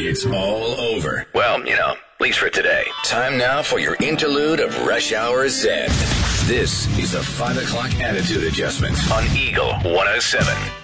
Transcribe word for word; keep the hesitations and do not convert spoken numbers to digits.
it's all over. Well, you know, at least for today. Time now for your interlude of Rush Hour Zen. This is a five o'clock attitude adjustment on Eagle one oh seven.